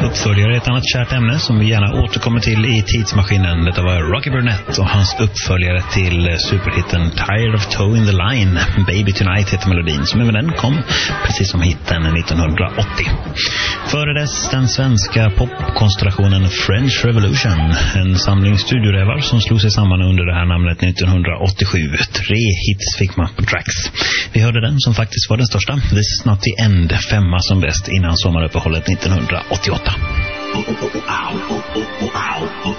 uppföljare, ett annat kärt ämne som vi gärna återkommer till i tidsmaskinen. Detta var Rocky Burnett och hans uppföljare till superhitten Tired of Towing the Line. Baby Tonight heter melodin, som även den kom precis som hitten 1980. Före dess den svenska popkonstellationen French Revolution, en samling studiorävar som slog sig samman under det här namnet 1987. 3 hits fick man på tracks. Vi hörde den som faktiskt var den största, This is not the end, 5 som bäst innan sommaruppehållet 1988.